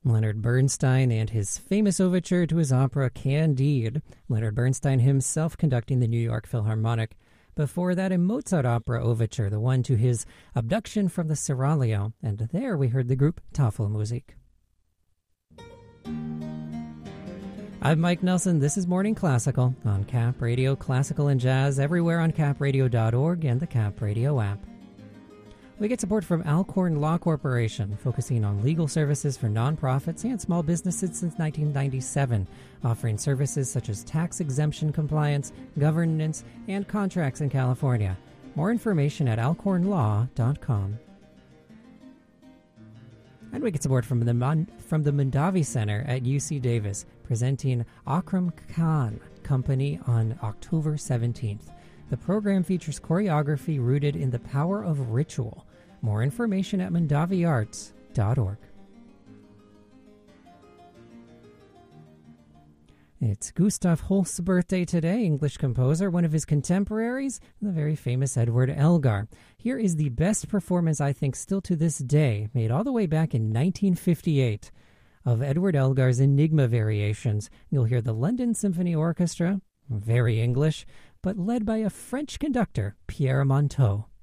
Leonard Bernstein and his famous overture to his opera Candide, Leonard Bernstein himself conducting the New York Philharmonic. Before that, a Mozart opera overture, the one to his Abduction from the Seraglio, and there we heard the group Tafelmusik. I'm Mike Nelson. This is Morning Classical on Cap Radio, classical and jazz everywhere on capradio.org and the Cap Radio app. We get support from Alcorn Law Corporation, focusing on legal services for nonprofits and small businesses since 1997, offering services such as tax exemption compliance, governance, and contracts in California. More information at alcornlaw.com. And we get support from the Mondavi Center at UC Davis, presenting Akram Khan Company on October 17th. The program features choreography rooted in the power of ritual. More information at mondaviarts.org. It's Gustav Holst's birthday today, English composer, one of his contemporaries, the very famous Edward Elgar. Here is the best performance, I think, still to this day, made all the way back in 1958, of Edward Elgar's Enigma Variations. You'll hear the London Symphony Orchestra, very English, but led by a French conductor, Pierre Monteux.